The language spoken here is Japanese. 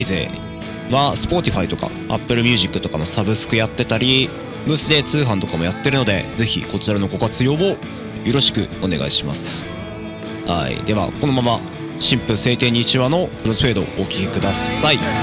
勢は Spotify とか Apple Music とかのサブスクやってたり、ブースで通販とかもやってるので、ぜひこちらのご活用をよろしくお願いします。はい、ではこのまま新婦晴天に1話のクロスフェードをお聴きください。